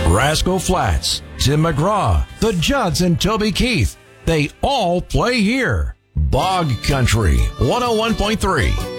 Rascal Flats, Tim McGraw, the Judds and Toby Keith. They all play here. Bog Country 101.3.